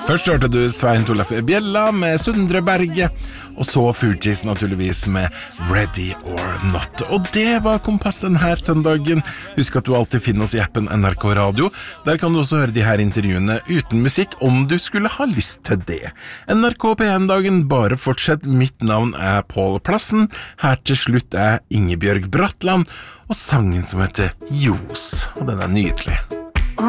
Først hørte du Svein Torleif Bjella med Sundre Berge, og så Fugees naturligvis med Ready or Not. Og det var Kompass denne søndagen. Husk at du alltid finner oss i appen NRK Radio. Der kan du også høre de her intervjuene uten musikk, om du skulle ha lyst til det. NRK P1-dagen, bare fortsett. Mitt navn er Pål Plassen. Her til slutt er Ingebjørg Bratland, og sangen som heter Jos. Og den er nydelig.